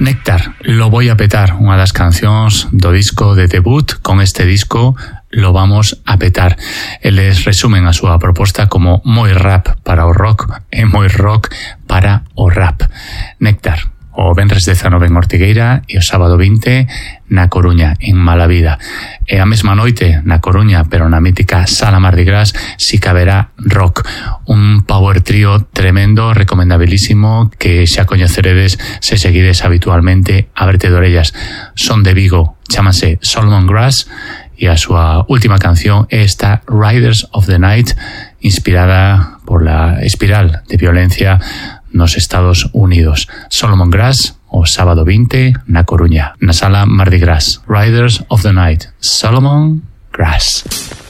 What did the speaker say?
Néctar, Lo voy a petar, unha das cancións do disco de debut. Con este disco lo vamos a petar. Eles resumen a súa proposta como moi rap para o rock e moi rock para o rap. Néctar, o venres 19 en Ortigueira e o sábado 20 na Coruña, en Malavida. E a mesma noite na Coruña, pero na mítica Sala Mardi Gras, si caberá rock. Un power trio tremendo, recomendabilísimo, que xa coñeceredes se seguides habitualmente a Verte de Orellas. Son de Vigo, chámase Solomon Grass, e a súa última canción é esta Riders of the Night, inspirada por la espiral de violencia nos Estados Unidos. Solomon Grass, o sábado 20 na Coruña, na Sala Mardi Gras. Riders of the Night, Solomon Grass.